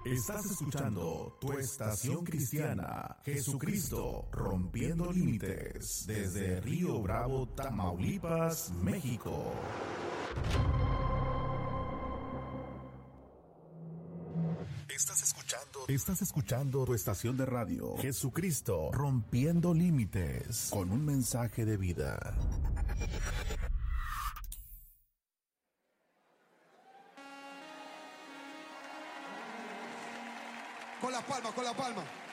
Estás escuchando tu estación cristiana, Jesucristo rompiendo límites, desde Río Bravo, Tamaulipas, México. Estás escuchando tu estación de radio, Jesucristo rompiendo límites, con un mensaje de vida. Con las palmas, con las palmas.